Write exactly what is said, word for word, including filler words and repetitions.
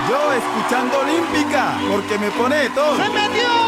Yo escuchando Olímpica, porque me pone de todo. ¡Se metió!